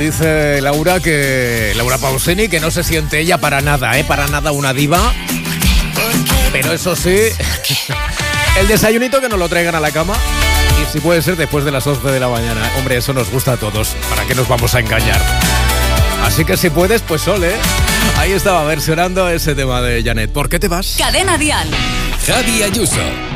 Dice Laura Pausini que no se siente ella para nada, para nada una diva. Pero eso sí, el desayunito que nos lo traigan a la cama. Y si puede ser después de las 11 de la mañana. Hombre, eso nos gusta a todos. ¿Para qué nos vamos a engañar? Así que si puedes, pues ole. Ahí estaba versionando ese tema de Janet. ¿Por qué te vas? Cadena Dial. Javi Ayuso.